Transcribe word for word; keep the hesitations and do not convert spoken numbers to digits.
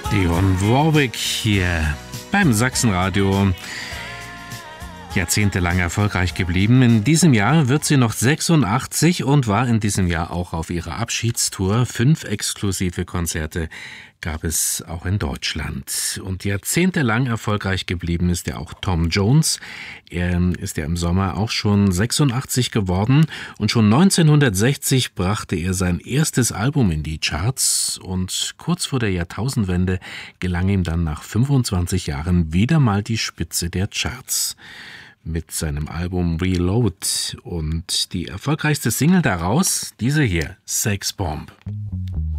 Dionne Warwick hier beim Sachsenradio. Jahrzehntelang erfolgreich geblieben. In diesem Jahr wird sie noch sechsundachtzig und war in diesem Jahr auch auf ihrer Abschiedstour. Fünf exklusive Konzerte gab es auch in Deutschland. Und jahrzehntelang erfolgreich geblieben ist ja auch Tom Jones. Er ist ja im Sommer auch schon sechsundachtzig geworden und schon neunzehnhundertsechzig brachte er sein erstes Album in die Charts und kurz vor der Jahrtausendwende gelang ihm dann nach fünfundzwanzig Jahren wieder mal die Spitze der Charts mit seinem Album Reload und die erfolgreichste Single daraus, diese hier, Sex Bomb.